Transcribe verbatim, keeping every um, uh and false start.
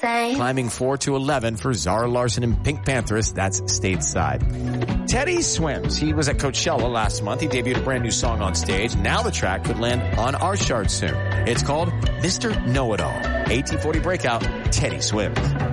thing. Climbing four to eleven for Zara Larsson and Pink Panthers. That's Stateside. Teddy Swims. He was at Coachella last month. He debuted a brand new song on stage. Now the track could land on our chart soon. It's called Mister Know-It-All. eighteen forty Breakout, Teddy Swims.